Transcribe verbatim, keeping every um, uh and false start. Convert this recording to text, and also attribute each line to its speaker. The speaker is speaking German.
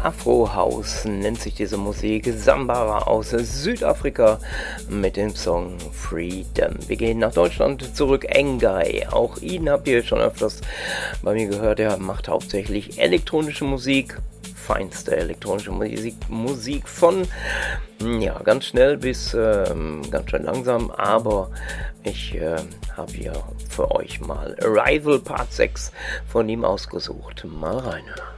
Speaker 1: Afro House nennt sich diese Musik. Sambara aus Südafrika mit dem Song Freedom. Wir gehen nach Deutschland zurück. Engai, auch ihn habt ihr schon öfters bei mir gehört. Er macht hauptsächlich elektronische Musik. Feinste elektronische Musik, Musik von ja, ganz schnell bis ähm, ganz schön langsam, aber ich äh, habe hier für euch mal Arrival Part sechs von ihm ausgesucht. Mal reinhören.